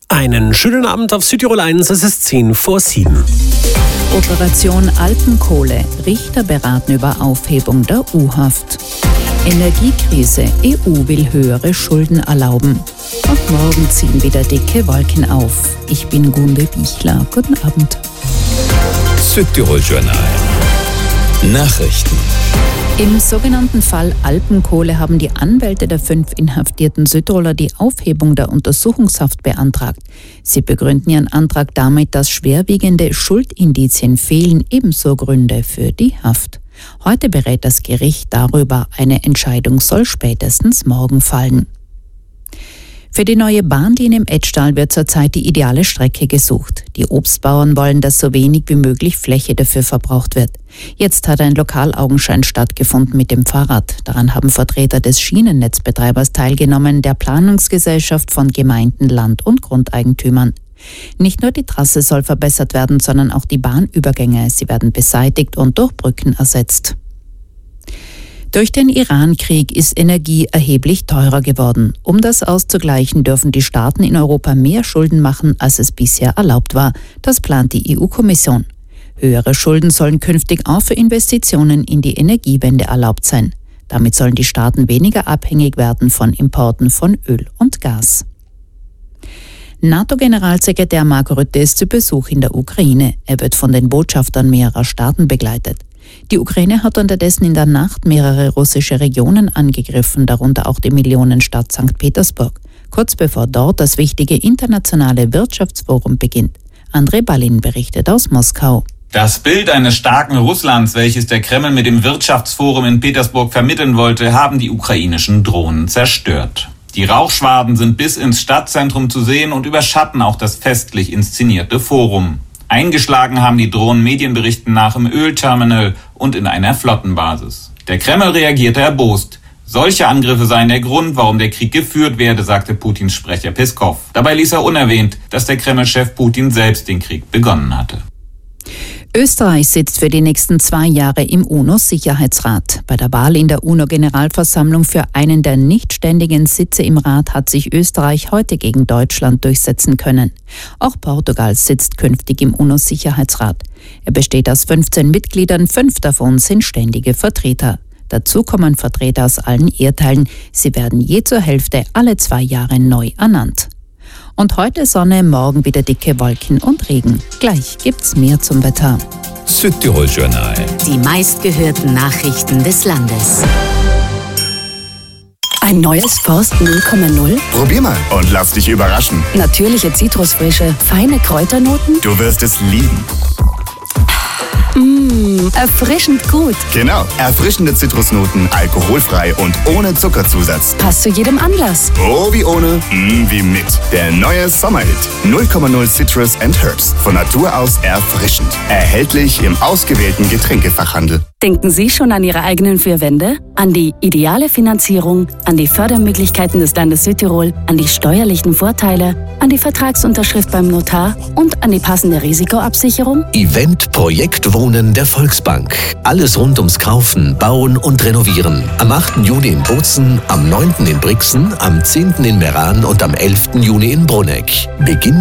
Einen schönen Abend auf Südtirol 1, es ist 7:10. Operation Alpenkohle. Richter beraten über Aufhebung der U-Haft. Energiekrise. EU will höhere Schulden erlauben. Und morgen ziehen wieder dicke Wolken auf. Ich bin Gunde Bichler. Guten Abend. Südtirol Journal. Nachrichten. Im sogenannten Fall Alpenkohle haben die Anwälte der 5 inhaftierten Südtiroler die Aufhebung der Untersuchungshaft beantragt. Sie begründen ihren Antrag damit, dass schwerwiegende Schuldindizien fehlen, ebenso Gründe für die Haft. Heute berät das Gericht darüber. Eine Entscheidung soll spätestens morgen fallen. Für die neue Bahnlinie im Etschtal wird zurzeit die ideale Strecke gesucht. Die Obstbauern wollen, dass so wenig wie möglich Fläche dafür verbraucht wird. Jetzt hat ein Lokalaugenschein stattgefunden mit dem Fahrrad. Daran haben Vertreter des Schienennetzbetreibers teilgenommen, der Planungsgesellschaft von Gemeinden, Land- und Grundeigentümern. Nicht nur die Trasse soll verbessert werden, sondern auch die Bahnübergänge. Sie werden beseitigt und durch Brücken ersetzt. Durch den Iran-Krieg ist Energie erheblich teurer geworden. Um das auszugleichen, dürfen die Staaten in Europa mehr Schulden machen, als es bisher erlaubt war. Das plant die EU-Kommission. Höhere Schulden sollen künftig auch für Investitionen in die Energiewende erlaubt sein. Damit sollen die Staaten weniger abhängig werden von Importen von Öl und Gas. NATO-Generalsekretär Mark Rutte ist zu Besuch in der Ukraine. Er wird von den Botschaftern mehrerer Staaten begleitet. Die Ukraine hat unterdessen in der Nacht mehrere russische Regionen angegriffen, darunter auch die Millionenstadt St. Petersburg, kurz bevor dort das wichtige internationale Wirtschaftsforum beginnt. Andrei Balin berichtet aus Moskau. Das Bild eines starken Russlands, welches der Kreml mit dem Wirtschaftsforum in Petersburg vermitteln wollte, haben die ukrainischen Drohnen zerstört. Die Rauchschwaden sind bis ins Stadtzentrum zu sehen und überschatten auch das festlich inszenierte Forum. Eingeschlagen haben die Drohnen Medienberichten nach im Ölterminal und in einer Flottenbasis. Der Kreml reagierte erbost. Solche Angriffe seien der Grund, warum der Krieg geführt werde, sagte Putins Sprecher Peskov. Dabei ließ er unerwähnt, dass der Kreml-Chef Putin selbst den Krieg begonnen hatte. Österreich sitzt für die nächsten 2 Jahre im UNO-Sicherheitsrat. Bei der Wahl in der UNO-Generalversammlung für einen der nicht ständigen Sitze im Rat hat sich Österreich heute gegen Deutschland durchsetzen können. Auch Portugal sitzt künftig im UNO-Sicherheitsrat. Er besteht aus 15 Mitgliedern, 5 davon sind ständige Vertreter. Dazu kommen Vertreter aus allen Erdteilen. Sie werden je zur Hälfte alle 2 Jahre neu ernannt. Und heute Sonne, morgen wieder dicke Wolken und Regen. Gleich gibt's mehr zum Wetter. Südtirol Journal. Die meistgehörten Nachrichten des Landes. Ein neues Forst 0,0? Probier mal und lass dich überraschen. Natürliche Zitrusfrische, feine Kräuternoten? Du wirst es lieben. Erfrischend gut. Genau, erfrischende Zitrusnoten, alkoholfrei und ohne Zuckerzusatz. Passt zu jedem Anlass. Oh, wie ohne, wie mit. Der neue Sommerhit 0,0 Citrus and Herbs. Von Natur aus erfrischend. Erhältlich im ausgewählten Getränkefachhandel. Denken Sie schon an Ihre eigenen 4 Wände? An die ideale Finanzierung, an die Fördermöglichkeiten des Landes Südtirol, an die steuerlichen Vorteile, an die Vertragsunterschrift beim Notar und an die passende Risikoabsicherung? Event Projekt Wohnen der Volksbank. Alles rund ums Kaufen, Bauen und Renovieren. Am 8. Juni in Bozen, am 9. in Brixen, am 10. in Meran und am 11. Juni in Bruneck. Beginn